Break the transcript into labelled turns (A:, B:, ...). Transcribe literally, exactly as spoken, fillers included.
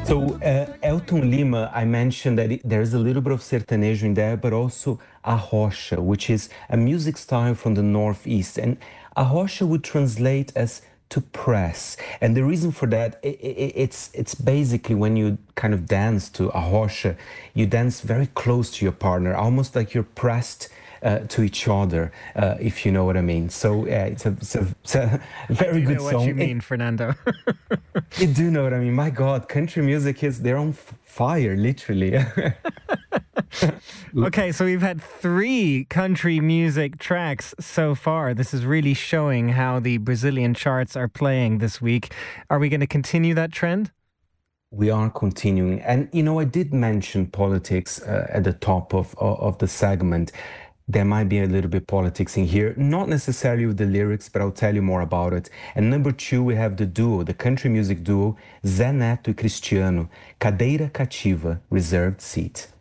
A: So, uh, Elton Lima, I mentioned that it, there's a little bit of sertanejo in there, but also arrocha, which is a music style from the Northeast. And arrocha would translate as to press. And the reason for that, i i it's it's basically when you kind of dance to arrocha, you dance very close to your partner, almost like you're pressed uh, to each other, uh, if you know what I mean. So uh, it's, a, it's, a, it's a very
B: I
A: good
B: know
A: song.
B: what you
A: It-
B: mean, Fernando.
A: you do know what I mean. My God, country music is their own f- fire, literally.
B: Okay, so we've had three country music tracks so far. This is really showing how the Brazilian charts are playing this week. Are we going to continue that trend?
A: We are continuing. And, you know, I did mention politics uh, at the top of, of, of the segment. There might be a little bit politics in here, not necessarily with the lyrics, but I'll tell you more about it. And number two, we have the duo, the country music duo, Zé Neto e Cristiano, Cadeira Cativa, Reserved Seat.